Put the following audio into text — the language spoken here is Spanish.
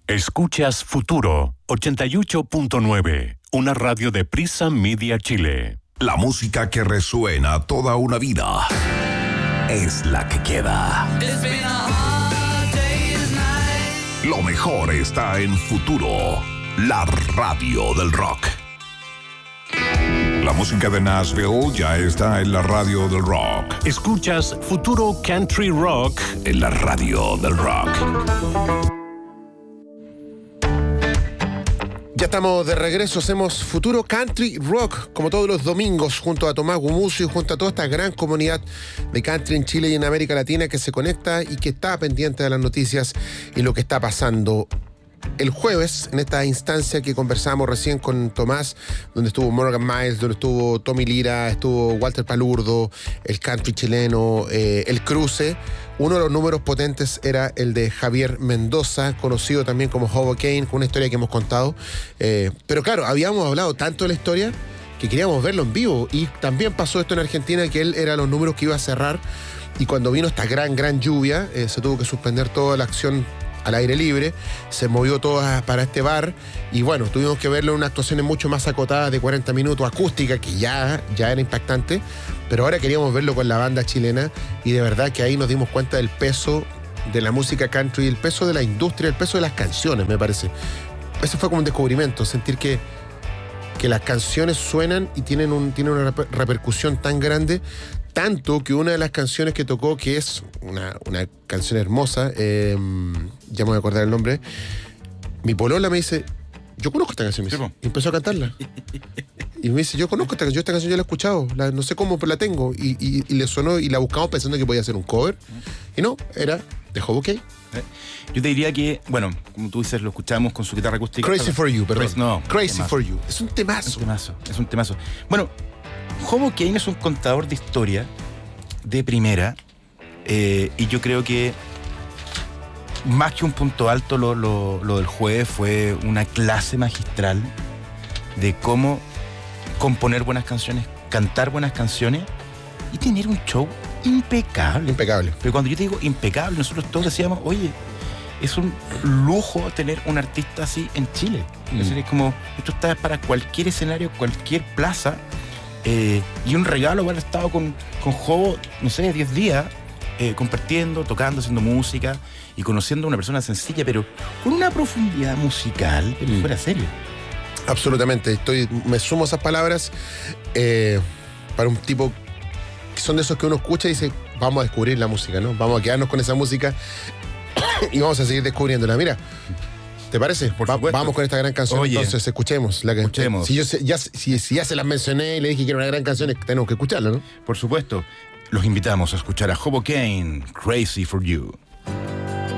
Escuchas Futuro 88.9, una radio de Prisa Media Chile. La música que resuena toda una vida es la que queda. Lo mejor está en Futuro, la radio del rock. La música de Nashville ya está en la radio del rock. Escuchas Futuro Country Rock En la radio del rock. Ya estamos de regreso, hacemos Futuro Country Rock, como todos los domingos, junto a Tomás Gumucio y junto a toda esta gran comunidad de country en Chile y en América Latina que se conecta y que está pendiente de las noticias y lo que está pasando. El jueves, en esta instancia que conversamos recién con Tomás, donde estuvo Morgan Miles, donde estuvo Tommy Lira, estuvo Walter Palurdo, el country chileno, el cruce, uno de los números potentes era el de Javier Mendoza, conocido también como Hoboken, con una historia que hemos contado. Pero claro, habíamos hablado tanto de la historia que queríamos verlo en vivo. Y también pasó esto en Argentina, que él era los números que iba a cerrar. Y cuando vino esta gran lluvia, se tuvo que suspender toda la acción al aire libre, se movió todo para este bar y bueno, tuvimos que verlo en unas actuaciones mucho más acotadas de 40 minutos, acústica, que ya era impactante, pero ahora queríamos verlo con la banda chilena y de verdad que ahí nos dimos cuenta del peso de la música country, el peso de la industria, el peso de las canciones, me parece. Eso fue como un descubrimiento, sentir que las canciones suenan y tienen una repercusión tan grande, tanto que una de las canciones que tocó, que es una canción hermosa, ya me voy a acordar el nombre, mi polola me dice, yo conozco esta canción, me dice, y empezó a cantarla. Y me dice, yo conozco esta canción ya la he escuchado, no sé cómo, pero la tengo. Y le sonó y la buscamos pensando que podía ser un cover. Y no, era de Hoboken. Yo te diría que, bueno, como tú dices, lo escuchamos con su guitarra acústica. Crazy for You, perdón. Crazy for You. Es un temazo. Es un temazo. Bueno, Hoboken es un contador de historia de primera, y yo creo que más que un punto alto lo del jueves fue una clase magistral de cómo componer buenas canciones, cantar buenas canciones y tener un show impecable. Pero cuando yo te digo impecable, nosotros todos decíamos, oye, es un lujo tener un artista así en Chile. Es decir, es como, esto está para cualquier escenario, cualquier plaza, y un regalo haber estado con Jobo, no sé, 10 días, compartiendo, tocando, haciendo música y conociendo a una persona sencilla, pero con una profundidad musical, pero fuera serio. Absolutamente, me sumo a esas palabras para un tipo que son de esos que uno escucha y dice, vamos a descubrir la música, ¿no? Vamos a quedarnos con esa música y vamos a seguir descubriéndola. Mira, ¿te parece? Vamos con esta gran canción. Oye, entonces escuchemos. Escuchemos. Si ya se las mencioné y le dije que era una gran canción, tenemos que escucharla, ¿no? Por supuesto. Los invitamos a escuchar a Hoboken, Crazy for You.